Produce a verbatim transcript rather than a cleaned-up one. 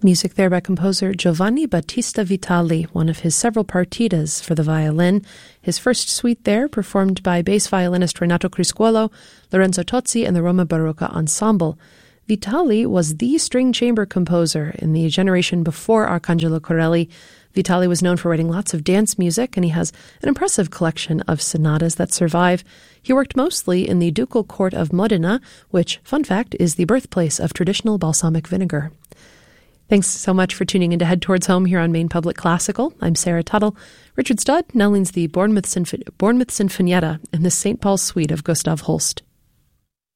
Music there by composer Giovanni Battista Vitali, one of his several partitas for the violin. His first suite there, performed by bass violinist Renato Criscuolo, Lorenzo Tozzi, and the Roma Barocca Ensemble. Vitali was the string chamber composer in the generation before Arcangelo Corelli. Vitali was known for writing lots of dance music, and he has an impressive collection of sonatas that survive. He worked mostly in the Ducal Court of Modena, which, fun fact, is the birthplace of traditional balsamic vinegar. Thanks so much for tuning in to Head Towards Home here on Maine Public Classical. I'm Sarah Tuttle. Richard Studd now leads the Bournemouth, Sinf- Bournemouth Sinfonietta in the Saint Paul's Suite of Gustav Holst.